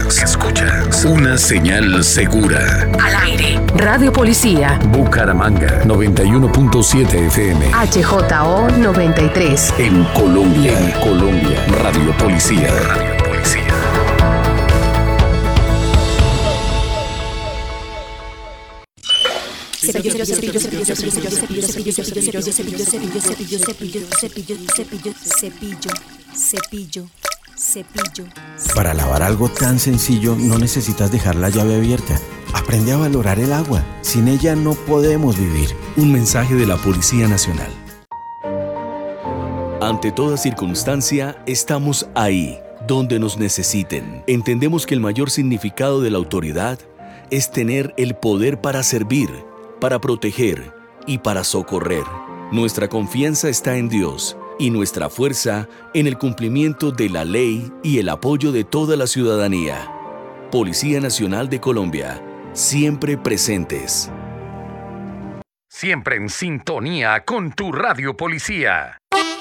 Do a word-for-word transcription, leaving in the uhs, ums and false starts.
Escuchas, escuchas una señal segura. Al aire. Radio Policía. Bucaramanga, noventa y uno punto siete F M. H J O noventa y tres. En Colombia, en Colombia, Radio Policía. Radio Policía. Cepillo, cepillo, cepillo, cepillo, cepillo, cepillo, cepillo, cepillo, cepillo, cepillo, cepillo, cepillo, cepillo, cepillo, cepillo, cepillo, cepillo. Para lavar algo tan sencillo no necesitas dejar la llave abierta. Aprende a valorar el agua. Sin ella no podemos vivir. Un mensaje de la Policía Nacional. Ante toda circunstancia, estamos ahí, donde nos necesiten. Entendemos que el mayor significado de la autoridad es tener el poder para servir, para proteger y para socorrer. Nuestra confianza está en Dios y nuestra fuerza en el cumplimiento de la ley y el apoyo de toda la ciudadanía. Policía Nacional de Colombia, siempre presentes. Siempre en sintonía con tu Radio Policía.